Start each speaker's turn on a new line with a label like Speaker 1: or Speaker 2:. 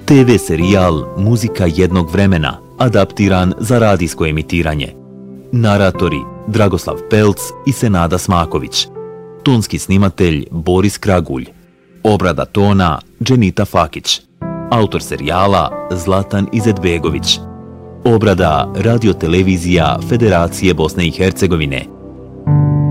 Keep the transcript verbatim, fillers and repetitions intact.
Speaker 1: te ve serijal Muzika jednog vremena, adaptiran za radijsko emitiranje. Naratori Dragoslav Pelc i Senada Smaković. Tonski snimatelj Boris Kragulj. Obrada tona Dženita Fakić. Autor serijala Zlatan Izetbegović. Obrada radiotelevizija Federacije Bosne i Hercegovine.